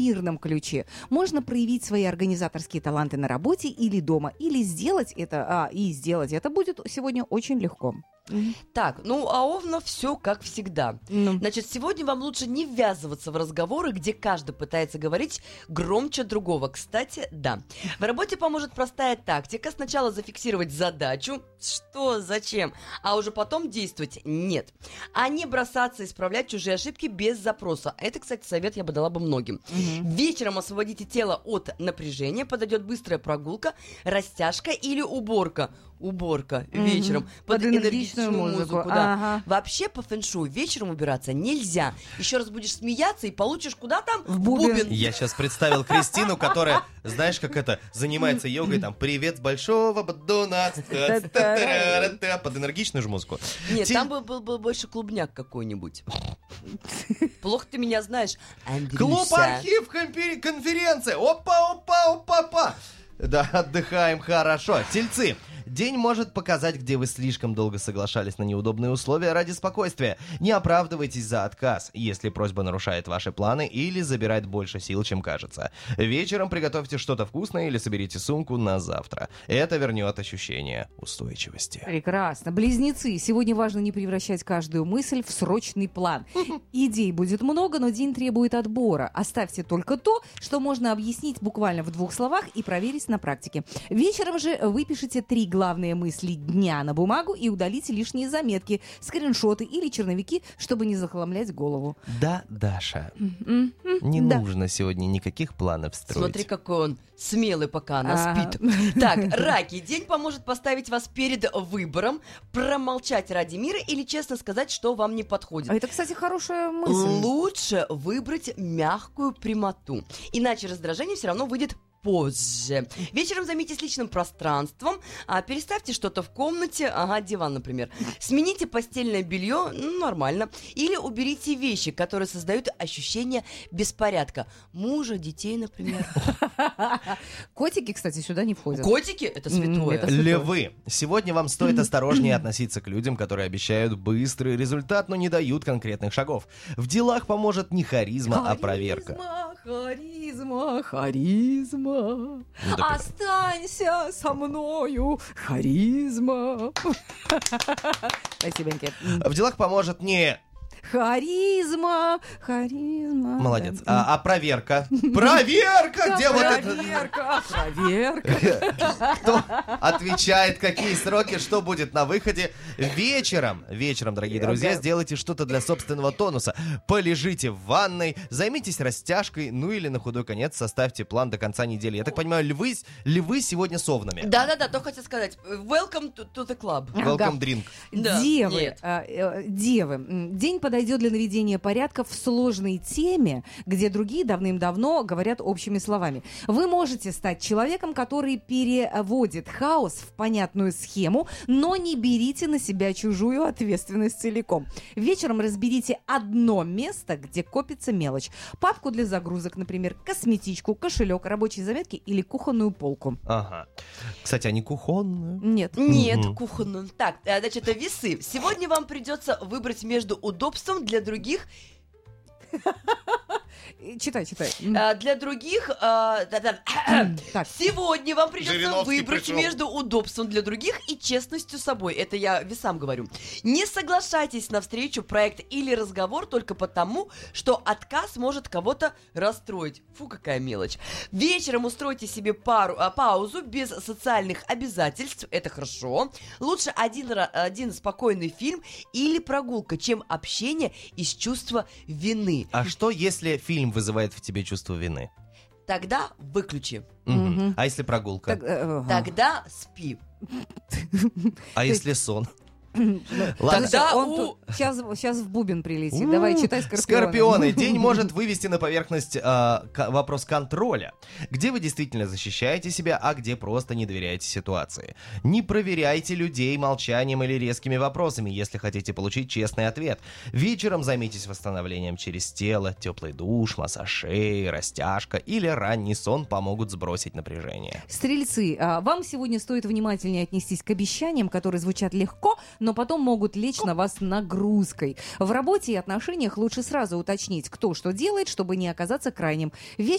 мирном ключе. Можно проявить свои организаторские таланты на работе или дома, или сделать это будет сегодня очень легко. Так, а Овна все как всегда. Значит, сегодня вам лучше не ввязываться в разговоры, где каждый пытается говорить громче другого. Кстати, да. В работе поможет простая тактика. Сначала зафиксировать задачу. Что, зачем? А уже потом действовать. Нет. А не бросаться исправлять чужие ошибки без запроса. Это, кстати, совет я бы дала бы многим. Вечером освободите тело от напряжения. Подойдет быстрая прогулка, растяжка или уборка. Уборка вечером под энергичную музыку. Да. Ага. Вообще по фэншую вечером убираться нельзя. Еще раз будешь смеяться и получишь куда там? В бубен. Я сейчас представил Кристину, которая, знаешь, как это, занимается йогой, там, привет с большого бадуна, под энергичную же музыку. Нет, там был больше клубняк какой-нибудь. Плохо ты меня знаешь, Андрюся. Клуб архив конференция. Опа. Да, отдыхаем хорошо. Тельцы. День может показать, где вы слишком долго соглашались на неудобные условия ради спокойствия. Не оправдывайтесь за отказ, если просьба нарушает ваши планы или забирает больше сил, чем кажется. Вечером приготовьте что-то вкусное или соберите сумку на завтра. Это вернет ощущение устойчивости. Прекрасно. Близнецы. Сегодня важно не превращать каждую мысль в срочный план. Идей будет много, но день требует отбора. Оставьте только то, что можно объяснить буквально в 2 словах и проверить на практике. Вечером же выпишите 3 главные мысли дня на бумагу и удалите лишние заметки, скриншоты или черновики, чтобы не захламлять голову. Да, Даша, не нужно сегодня никаких планов строить. Смотри, какой он смелый, пока она спит. Так, раки. День поможет поставить вас перед выбором, промолчать ради мира или честно сказать, что вам не подходит. А это, кстати, хорошая мысль. Лучше выбрать мягкую прямоту, иначе раздражение все равно выйдет позже. Вечером займитесь личным пространством, переставьте что-то в комнате, диван, например. Смените постельное белье, нормально. Или уберите вещи, которые создают ощущение беспорядка. Мужа, детей, например. Котики, кстати, сюда не входят. Котики? Это святое. Львы. Сегодня вам стоит осторожнее относиться к людям, которые обещают быстрый результат, но не дают конкретных шагов. В делах поможет не харизма, а проверка. Харизма. Останься со мною, харизма. Спасибо, Энке. В делах поможет не... Харизма. Молодец. А проверка? Проверка! Где вот это? Проверка. Кто отвечает, какие сроки, что будет на выходе? Вечером, дорогие друзья, сделайте что-то для собственного тонуса. Полежите в ванной, займитесь растяжкой, или на худой конец составьте план до конца недели. Я так понимаю, львы сегодня с овнами. Да, то хотел сказать. Welcome to the club. Welcome drink. Девы. День подойдет для наведения порядка в сложной теме, где другие давным-давно говорят общими словами. Вы можете стать человеком, который переводит хаос в понятную схему, но не берите на себя чужую ответственность целиком. Вечером разберите одно место, где копится мелочь. Папку для загрузок, например, косметичку, кошелек, рабочие заметки или кухонную полку. Ага. Кстати, они кухонные? Нет. Кухонную. Так, значит, весы. Сегодня вам придется выбрать между удобством для других... Читай. Для других... Сегодня вам придется Жириновский выбрать пришел. между удобством для других и честностью собой. Это я весам говорю. Не соглашайтесь на встречу, проект или разговор только потому, что отказ может кого-то расстроить. Фу, какая мелочь. Вечером устройте себе паузу без социальных обязательств. Это хорошо. Лучше один спокойный фильм или прогулка, чем общение из чувства вины. А что, если фильм вызывает в тебе чувство вины? Тогда выключи. А если прогулка? Тогда спи. А если сон? Ладно, Тогда сейчас в бубен прилетит. Давай, читай Скорпионы. Скорпионы. День может вывести на поверхность вопрос контроля. Где вы действительно защищаете себя, а где просто не доверяете ситуации. Не проверяйте людей молчанием или резкими вопросами, если хотите получить честный ответ. Вечером займитесь восстановлением через тело. Теплый душ, массаж шеи, растяжка или ранний сон помогут сбросить напряжение. Стрельцы, вам сегодня стоит внимательнее отнестись к обещаниям, которые звучат легко, но потом могут лечь на вас нагрузкой. В работе и отношениях лучше сразу уточнить, кто что делает, чтобы не оказаться крайним.